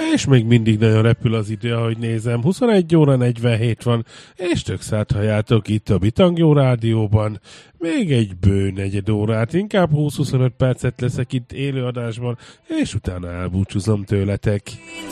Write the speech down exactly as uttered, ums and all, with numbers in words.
És még mindig nagyon repül az idő, ahogy nézem. huszonegy óra negyvenhét van, és tök szállt halljátok itt a Bitangjó Rádióban. Még egy bő negyed órát, inkább húsz-huszonöt percet leszek itt élőadásban, és utána elbúcsúzom tőletek.